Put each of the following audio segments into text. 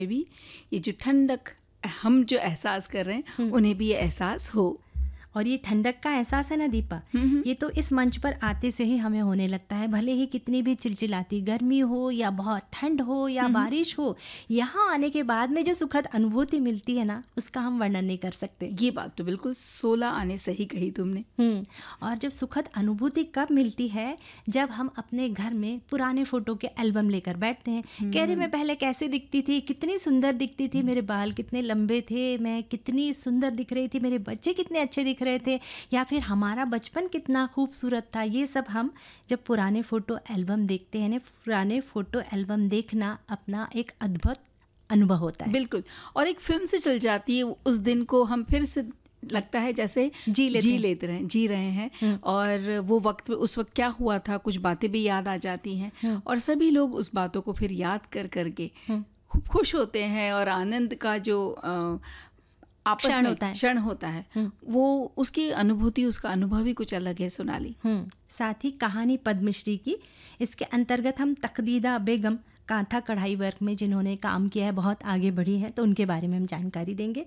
भी ये जो ठंडक हम जो एहसास कर रहे हैं उन्हें भी ये एहसास हो। और ये ठंडक का एहसास है ना दीपा, ये तो इस मंच पर आते से ही हमें होने लगता है। भले ही कितनी भी चिलचिलाती गर्मी हो या बहुत ठंड हो या बारिश हो, यहाँ आने के बाद में जो सुखद अनुभूति मिलती है ना, उसका हम वर्णन नहीं कर सकते। ये बात तो बिल्कुल 16 आने सही कही तुमने। और जब सुखद अनुभूति कब मिलती है, जब हम अपने घर में पुराने फोटो के एल्बम लेकर बैठते हैं। कह रहे मैं पहले कैसे दिखती थी, कितनी सुंदर दिखती थी, मेरे बाल कितने लंबे थे, मैं कितनी सुंदर दिख रही थी, मेरे बच्चे कितने अच्छे दिख रहे थे, या फिर हमारा बचपन कितना खूबसूरत था। ये सब हम जब पुराने फ़ोटो एल्बम देखते हैं ना, पुराने फ़ोटो एल्बम देखना अपना एक अद्भुत अनुभव होता है। बिल्कुल, और एक फिल्म से चल जाती है उस दिन को, हम फिर से लगता है जैसे जी रहे हैं और वो वक्त उस वक्त क्या हुआ था, कुछ बातें भी याद आ जाती हैं और सभी लोग उस बातों को फिर याद कर करके खूब खुश होते हैं और आनंद का जो आपस में क्षण होता है वो उसकी अनुभूति, उसका अनुभव ही कुछ अलग है सोनाली। साथ ही कहानी पद्मश्री की, इसके अंतर्गत हम तकदीदा बेगम कांथा कढ़ाई वर्क में जिन्होंने काम किया है, बहुत आगे बढ़ी है, तो उनके बारे में हम जानकारी देंगे।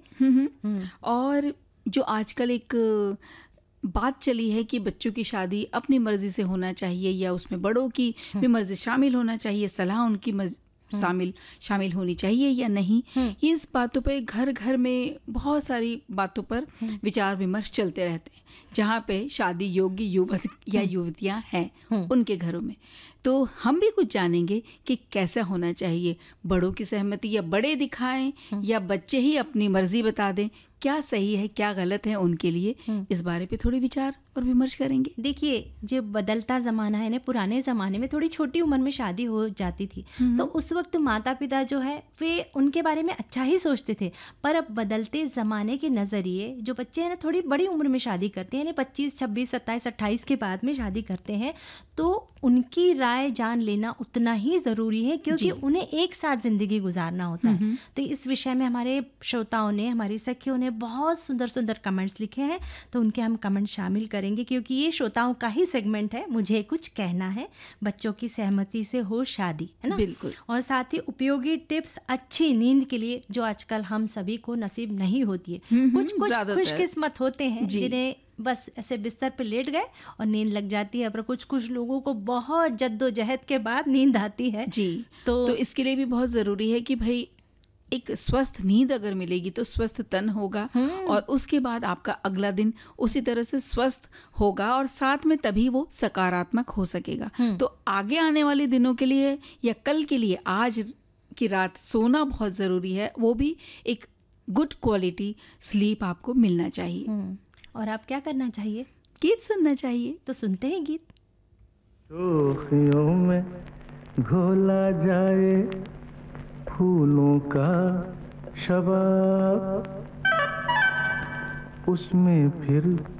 और जो आजकल एक बात चली है कि बच्चों की शादी अपनी मर्जी से होना चाहिए या उसमें बड़ों की भी मर्जी शामिल होना चाहिए, सलाह उनकी शामिल होनी चाहिए या नहीं, ये इस बातों पे घर घर में बहुत सारी बातों पर विचार विमर्श चलते रहते हैं। जहाँ पे शादी योग्य युवक या युवतियाँ हैं उनके घरों में, तो हम भी कुछ जानेंगे कि कैसा होना चाहिए, बड़ों की सहमति या बड़े दिखाएं या बच्चे ही अपनी मर्जी बता दें, क्या सही है क्या गलत है उनके लिए, इस बारे पे थोड़ी विचार और विमर्श करेंगे। देखिए, जो बदलता ज़माना है ना, पुराने ज़माने में थोड़ी छोटी उम्र में शादी हो जाती थी, तो उस वक्त माता पिता जो है वे उनके बारे में अच्छा ही सोचते थे। पर अब बदलते ज़माने के नज़रिए जो बच्चे हैं ना, थोड़ी बड़ी उम्र में शादी करते हैं, 25, 26, 27, 28 के बाद में शादी करते हैं, तो उनकी राय जान लेना उतना ही ज़रूरी है, क्योंकि उन्हें एक साथ ज़िंदगी गुजारना होता है। तो इस विषय में हमारे श्रोताओं ने, हमारी सखियों ने बहुत सुंदर सुंदर कमेंट्स लिखे हैं, तो उनके हम कमेंट शामिल करेंगे, क्योंकि ये श्रोताओं का ही सेगमेंट है। मुझे कुछ कहना है, बच्चों की सहमति से हो शादी, है ना। बिल्कुल। और साथ ही उपयोगी टिप्स अच्छी नींद के लिए, जो आजकल हम सभी को नसीब नहीं होती है। कुछ खुशकिस्मत होते हैं जिन्हें बस ऐसे बिस्तर पे लेट गए और नींद लग जाती है, पर कुछ लोगों को बहुत जद्दोजहद के बाद नींद आती है जी। तो इसके लिए भी बहुत ज़रूरी है कि भाई एक स्वस्थ नींद अगर मिलेगी तो स्वस्थ तन होगा और उसके बाद आपका अगला दिन उसी तरह से स्वस्थ होगा और साथ में तभी वो सकारात्मक हो सकेगा। तो आगे आने वाले दिनों के लिए या कल के लिए आज की रात सोना बहुत ज़रूरी है, वो भी एक गुड क्वालिटी स्लीप आपको मिलना चाहिए। और आप क्या करना चाहिए? गीत सुनना चाहिए। तो सुनते हैं गीत। शोखियों में घोला जाए फूलों का शबाब, उसमें फिर